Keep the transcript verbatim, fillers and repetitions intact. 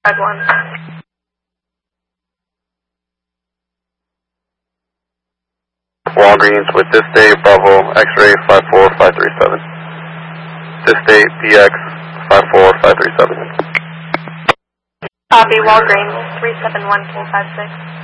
five one. Walgreens with this date, Bravo, X-ray five four five three seven. This date, B X five four five three seven. Copy, Walgreens, three seven one four five six.